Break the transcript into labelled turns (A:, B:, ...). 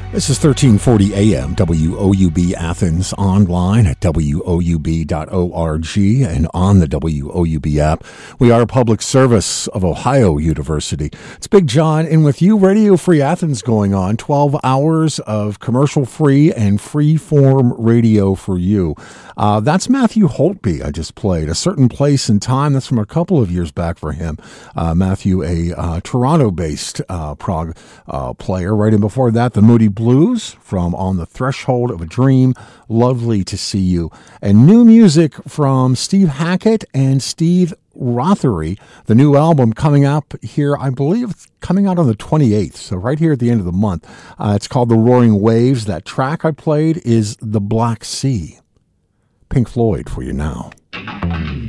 A: This is 1340 AM, WOUB Athens, online at WOUB.org and on the WOUB app. We are a public service of Ohio University. It's Big John in with you. Radio Free Athens going on. 12 hours of commercial-free and free-form radio for you. That's Matthew Holtby I just played. A Certain Place and Time. That's from a couple of years back for him. Matthew, a Toronto-based prog player. Right in before that, the Moody Blues from On the Threshold of a Dream. Lovely to see you. And new music from Steve Hackett and Steve Rothery. The new album coming up here, I believe it's coming out on the 28th, so right here at the end of the month. It's called The Roaring Waves. That track I played is The Black Sea. Pink Floyd for you now.